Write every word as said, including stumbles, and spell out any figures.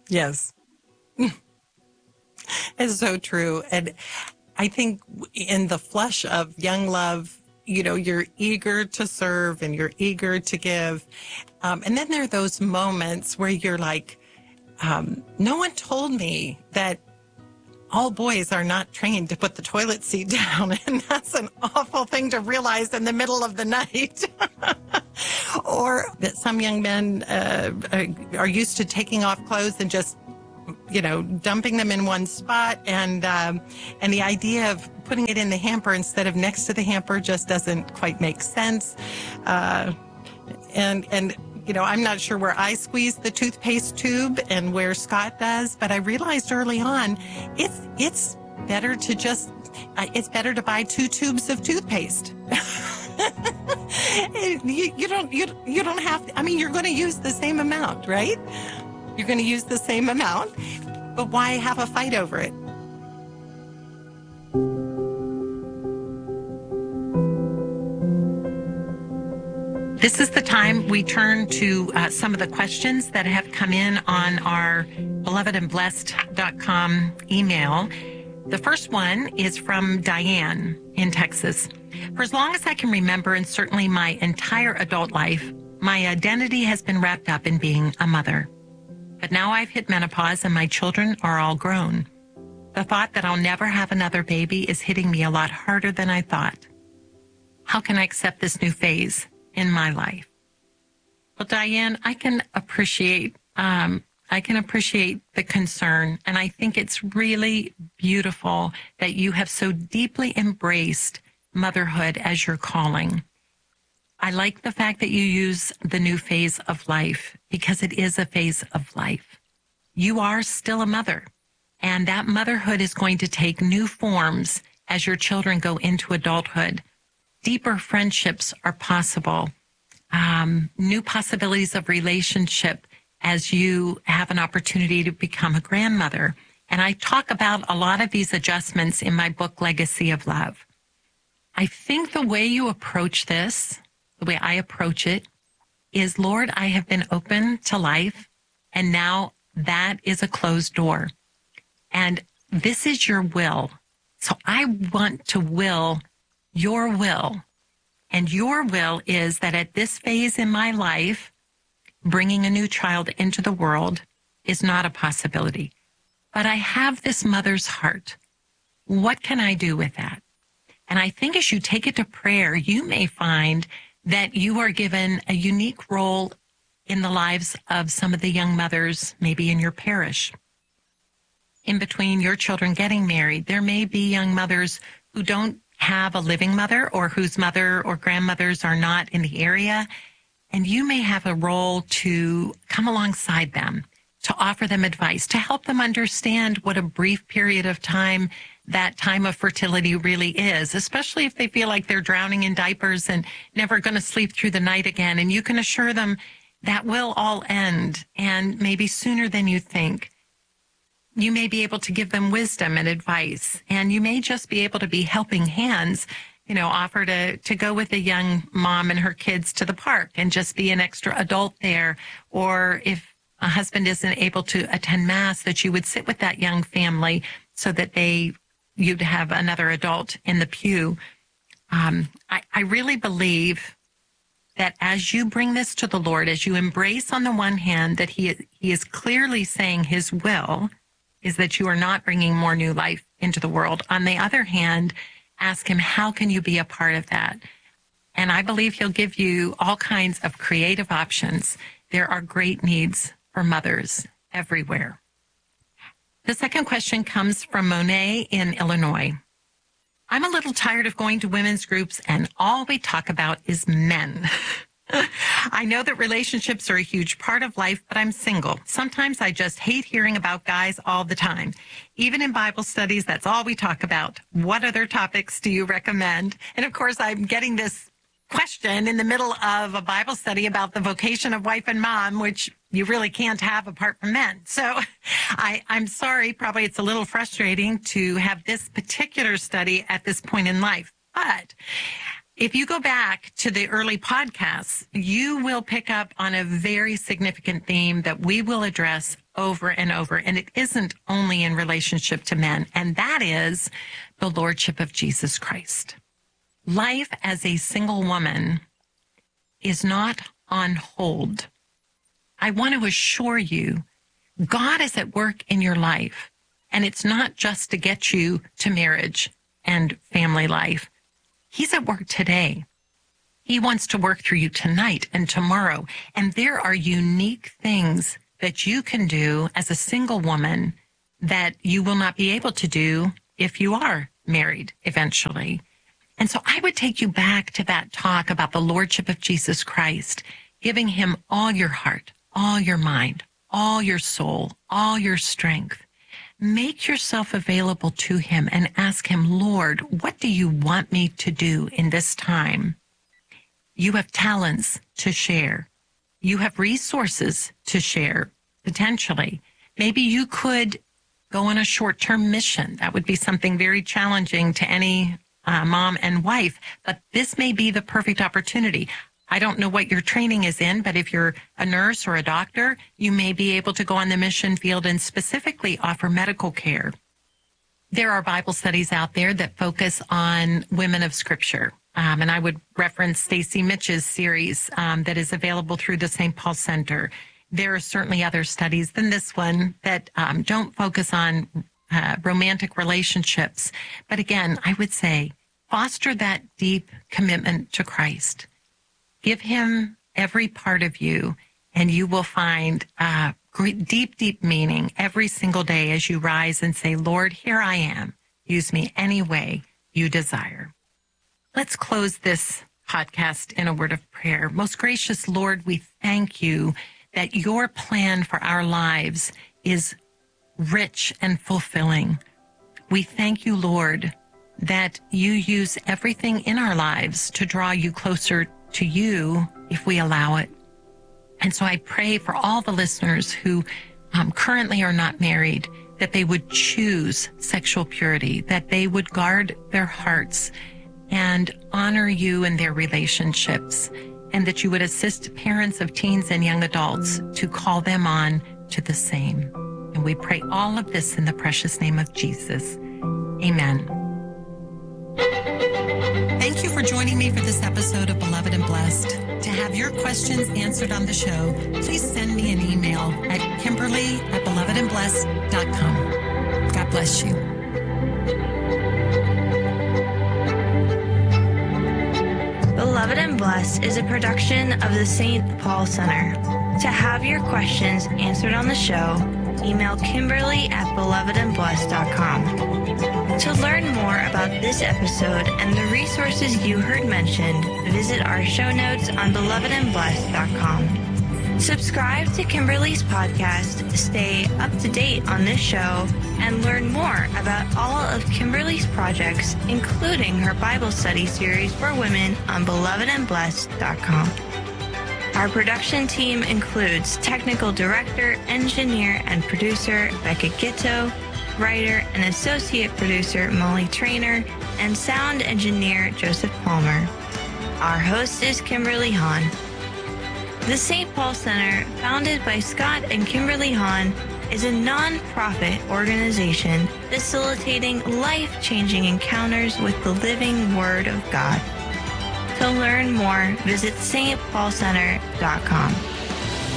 Yes. It's so true. And I think in the flush of young love, you know, you're eager to serve and you're eager to give. Um, and then there are those moments where you're like, um, no one told me that all boys are not trained to put the toilet seat down. And that's an awful thing to realize in the middle of the night. Or that some young men uh, are used to taking off clothes and just, you know, dumping them in one spot. And, um, and the idea of putting it in the hamper instead of next to the hamper just doesn't quite make sense. Uh, and, and, you know, I'm not sure where I squeeze the toothpaste tube and where Scott does, but I realized early on, it's, it's better to just, uh, it's better to buy two tubes of toothpaste. you, you don't, you, you don't have to, I mean, you're going to use the same amount, right? You're going to use the same amount, but why have a fight over it? This is the time we turn to uh, some of the questions that have come in on our beloved and blessed dot com email. The first one is from Diane in Texas. For as long as I can remember, and certainly my entire adult life, my identity has been wrapped up in being a mother. But now I've hit menopause and my children are all grown. The thought that I'll never have another baby is hitting me a lot harder than I thought. How can I accept this new phase in my life? Well, Diane, I can appreciate, um, I can appreciate the concern. And I think it's really beautiful that you have so deeply embraced motherhood as your calling. I like the fact that you use the new phase of life because it is a phase of life. You are still a mother, and that motherhood is going to take new forms as your children go into adulthood. Deeper friendships are possible, um, new possibilities of relationship as you have an opportunity to become a grandmother. And I talk about a lot of these adjustments in my book, Legacy of Love. I think the way you approach this, the way I approach it, is, Lord, I have been open to life, and now that is a closed door. And this is your will. So I want to will your will. And your will is that at this phase in my life, bringing a new child into the world is not a possibility. But I have this mother's heart. What can I do with that? And I think as you take it to prayer, you may find that you are given a unique role in the lives of some of the young mothers, maybe in your parish. In between your children getting married, there may be young mothers who don't have a living mother or whose mother or grandmothers are not in the area. And you may have a role to come alongside them, to offer them advice, to help them understand what a brief period of time that time of fertility really is, especially if they feel like they're drowning in diapers and never going to sleep through the night again. And you can assure them that will all end, and maybe sooner than you think. You may be able to give them wisdom and advice, and you may just be able to be helping hands, you know, offer to, to go with a young mom and her kids to the park and just be an extra adult there. Or if a husband isn't able to attend mass, that you would sit with that young family so that they, you'd have another adult in the pew. Um, I, I really believe that as you bring this to the Lord, as you embrace on the one hand that he, he is clearly saying his will is that you are not bringing more new life into the world. On the other hand, ask him, how can you be a part of that? And I believe he'll give you all kinds of creative options. There are great needs for mothers everywhere. The second question comes from Monet in Illinois. I'm a little tired of going to women's groups and all we talk about is men. I know that relationships are a huge part of life, but I'm single. Sometimes I just hate hearing about guys all the time. Even in Bible studies, that's all we talk about. What other topics do you recommend? And of course, I'm getting this question in the middle of a Bible study about the vocation of wife and mom, which you really can't have apart from men. So I, I'm sorry, probably it's a little frustrating to have this particular study at this point in life. But If you go back to the early podcasts, you will pick up on a very significant theme that we will address over and over. And it isn't only in relationship to men, and that is the Lordship of Jesus Christ. Life as a single woman is not on hold. I want to assure you, God is at work in your life, and it's not just to get you to marriage and family life. He's at work today. He wants to work through you tonight and tomorrow. And there are unique things that you can do as a single woman that you will not be able to do if you are married eventually. And so I would take you back to that talk about the Lordship of Jesus Christ, giving him all your heart, all your mind, all your soul, all your strength. Make yourself available to him and ask him, Lord, what do you want me to do in this time? You have talents to share. You have resources to share, potentially. Maybe you could go on a short-term mission. That would be something very challenging to any uh, mom and wife, but this may be the perfect opportunity. I don't know what your training is in, but if you're a nurse or a doctor, you may be able to go on the mission field and specifically offer medical care. There are Bible studies out there that focus on women of Scripture. Um, and I would reference Stacy Mitch's series um, that is available through the Saint Paul Center. There are certainly other studies than this one that um, don't focus on uh, romantic relationships. But again, I would say foster that deep commitment to Christ. Give him every part of you, and you will find uh, great, deep, deep meaning every single day as you rise and say, Lord, here I am. Use me any way you desire. Let's close this podcast in a word of prayer. Most gracious Lord, we thank you that your plan for our lives is rich and fulfilling. We thank you, Lord, that you use everything in our lives to draw you closer to you if we allow it. And so I pray for all the listeners who um, currently are not married, that they would choose sexual purity, that they would guard their hearts and honor you in their relationships, and that you would assist parents of teens and young adults to call them on to the same. And we pray all of this in the precious name of Jesus. Amen. Thank you for joining me for this episode of Beloved and Blessed. To have your questions answered on the show, please send me an email at Kimberly at beloved and blessed dot com. God bless you. Beloved and Blessed is a production of the Saint Paul Center. To have your questions answered on the show, email Kimberly at beloved and blessed dot com. To learn more about this episode and the resources you heard mentioned, visit our show notes on beloved and blessed dot com. Subscribe to Kimberly's podcast to stay up to date on this show and learn more about all of Kimberly's projects, including her Bible study series for women on beloved and blessed dot com. Our production team includes technical director, engineer, and producer Becca Gitto, writer and associate producer Molly Trainer, and sound engineer Joseph Palmer. Our host is Kimberly Hahn. The Saint Paul Center, founded by Scott and Kimberly Hahn, is a non-profit organization facilitating life-changing encounters with the living Word of God. To learn more, visit S T Paul Center dot com.